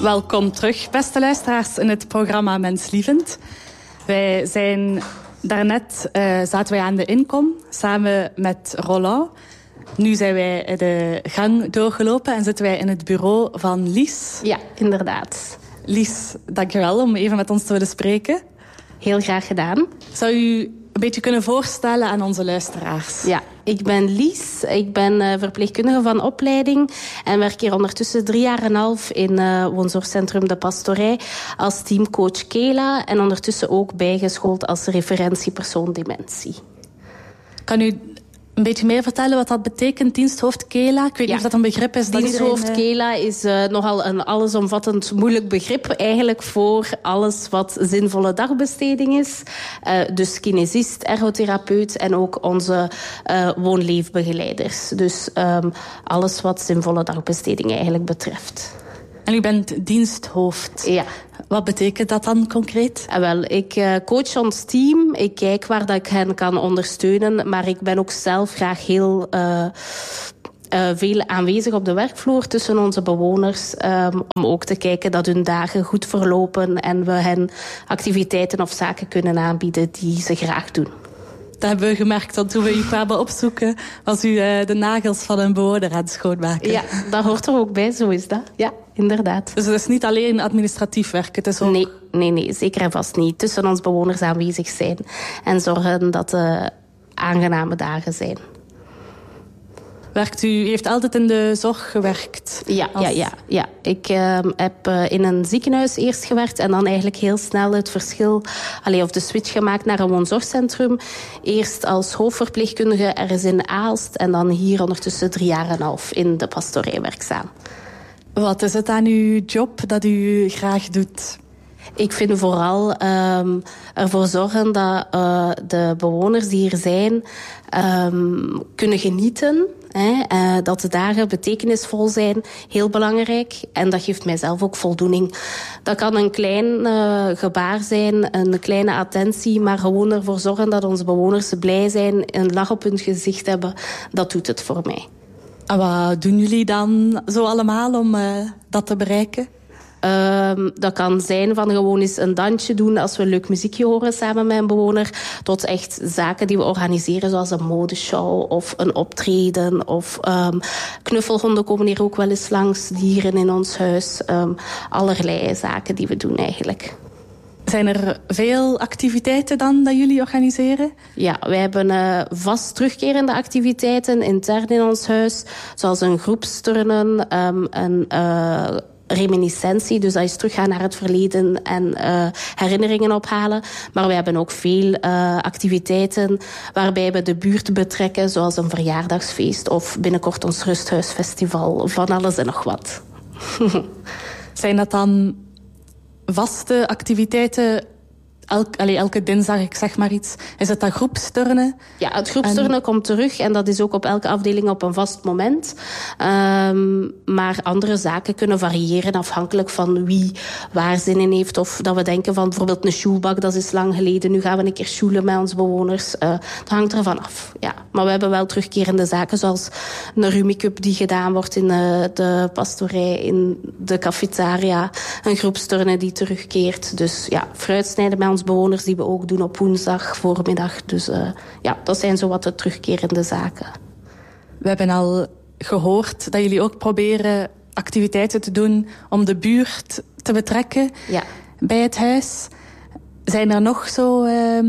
Welkom terug, beste luisteraars, in het programma Menslievend. Wij zijn daarnet zaten wij aan de inkom, samen met Roland. Nu zijn wij de gang doorgelopen en zitten wij in het bureau van Lies. Ja, inderdaad. Lies, dankjewel om even met ons te willen spreken. Heel graag gedaan. Zou u een beetje kunnen voorstellen aan onze luisteraars? Ja, ik ben Lies. Ik ben verpleegkundige van opleiding en werk hier ondertussen 3,5 jaar in woonzorgcentrum De Pastorij als teamcoach Kela en ondertussen ook bijgeschoold als referentiepersoon dementie. Kan u een beetje meer vertellen wat dat betekent, diensthoofd Kela? Ik weet niet of dat een begrip is. Diensthoofd Kela is nogal een allesomvattend moeilijk begrip eigenlijk voor alles wat zinvolle dagbesteding is. Dus kinesist, ergotherapeut en ook onze woonleefbegeleiders. Dus alles wat zinvolle dagbesteding eigenlijk betreft. En u bent diensthoofd. Ja. Wat betekent dat dan concreet? Wel, ik coach ons team. Ik kijk waar dat ik hen kan ondersteunen. Maar ik ben ook zelf graag heel veel aanwezig op de werkvloer tussen onze bewoners. Om ook te kijken dat hun dagen goed verlopen. En we hen activiteiten of zaken kunnen aanbieden die ze graag doen. Dat hebben we gemerkt, want toen we u kwamen opzoeken, was u de nagels van een bewoner aan het schoonmaken. Ja, dat hoort er ook bij, zo is dat. Ja, inderdaad. Dus het is niet alleen administratief werk, het is ook... Nee, zeker en vast niet. Tussen ons bewoners aanwezig zijn en zorgen dat er aangename dagen zijn. U heeft altijd in de zorg gewerkt? Ja. Ik heb in een ziekenhuis eerst gewerkt en dan eigenlijk heel snel het verschil, of de switch gemaakt naar een woonzorgcentrum. Eerst als hoofdverpleegkundige ergens in Aalst en dan hier ondertussen 3,5 jaar in De Pastorij werkzaam. Wat is het aan uw job dat u graag doet? Ik vind vooral ervoor zorgen dat de bewoners die hier zijn kunnen genieten. Dat de dagen betekenisvol zijn, heel belangrijk. En dat geeft mijzelf ook voldoening. Dat kan een klein gebaar zijn, een kleine attentie, maar gewoon ervoor zorgen dat onze bewoners blij zijn, een lach op hun gezicht hebben. Dat doet het voor mij. En wat doen jullie dan zo allemaal om dat te bereiken? Dat kan zijn van gewoon eens een dansje doen als we een leuk muziekje horen samen met een bewoner, tot echt zaken die we organiseren zoals een modeshow of een optreden of knuffelhonden komen hier ook wel eens langs, dieren in ons huis. Allerlei zaken die we doen eigenlijk. Zijn er veel activiteiten dan dat jullie organiseren? Ja, wij hebben vast terugkerende activiteiten intern in ons huis, zoals een groepsturnen, een reminiscentie, dus dat is teruggaan naar het verleden en herinneringen ophalen. Maar we hebben ook veel activiteiten waarbij we de buurt betrekken, zoals een verjaardagsfeest of binnenkort ons Rusthuisfestival, van alles en nog wat. Zijn dat dan vaste activiteiten? Elke dinsdag, ik zeg maar iets. Is het dat groepsturnen? Ja, het groepsturnen komt terug en dat is ook op elke afdeling op een vast moment. Maar andere zaken kunnen variëren afhankelijk van wie waar zin in heeft. Of dat we denken van bijvoorbeeld een sjoelbak, dat is lang geleden. Nu gaan we een keer sjoelen met onze bewoners. Dat hangt ervan af. Ja. Maar we hebben wel terugkerende zaken zoals een Rumicup die gedaan wordt in de pastorij, in de cafetaria. Een groepsturnen die terugkeert. Dus ja, fruitsnijden met onze bewoners die we ook doen op woensdag voormiddag. Dus dat zijn zo wat de terugkerende zaken. We hebben al gehoord dat jullie ook proberen activiteiten te doen om de buurt te betrekken bij het huis. Zijn er nog zo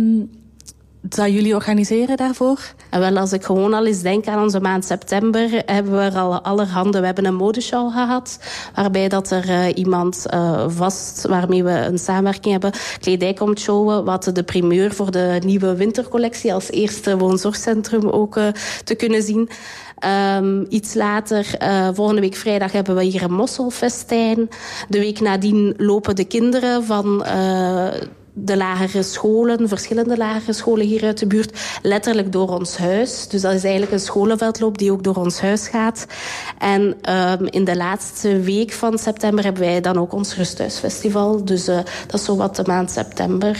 dat jullie organiseren daarvoor? En wel, als ik gewoon al eens denk aan onze maand september, hebben we er al allerhande. We hebben een modeshow gehad, waarbij dat er iemand vast, waarmee we een samenwerking hebben, kledij komt showen, wat de primeur voor de nieuwe wintercollectie als eerste woonzorgcentrum ook te kunnen zien. Iets later, volgende week vrijdag, hebben we hier een mosselfestijn. De week nadien lopen de kinderen van de lagere scholen, verschillende lagere scholen hier uit de buurt, letterlijk door ons huis. Dus dat is eigenlijk een scholenveldloop die ook door ons huis gaat. En in de laatste week van september hebben wij dan ook ons Rusthuisfestival. Dus dat is zo wat de maand september.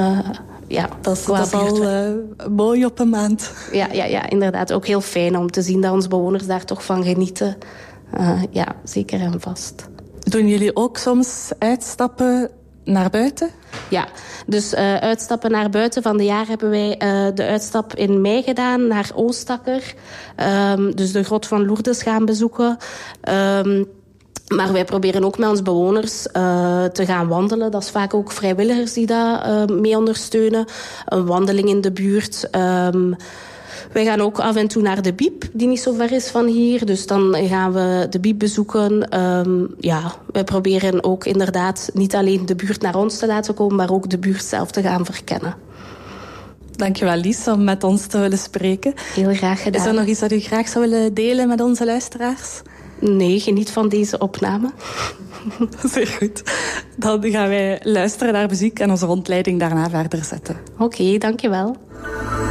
Dat is al mooi op een maand. Ja, inderdaad. Ook heel fijn om te zien dat onze bewoners daar toch van genieten. Zeker en vast. Doen jullie ook soms uitstappen naar buiten? Ja, dus uitstappen naar buiten. Van de jaar hebben wij de uitstap in mei gedaan naar Oostakker. Dus de grot van Lourdes gaan bezoeken. Maar wij proberen ook met onze bewoners te gaan wandelen. Dat is vaak ook vrijwilligers die dat mee ondersteunen. Een wandeling in de buurt. Wij gaan ook af en toe naar de Biep, die niet zo ver is van hier. Dus dan gaan we de Biep bezoeken. Wij proberen ook inderdaad niet alleen de buurt naar ons te laten komen, maar ook de buurt zelf te gaan verkennen. Dankjewel, Lies, om met ons te willen spreken. Heel graag gedaan. Is er nog iets dat u graag zou willen delen met onze luisteraars? Nee, geniet van deze opname. Zeer goed. Dan gaan wij luisteren naar muziek en onze rondleiding daarna verder zetten. Oké, dankjewel.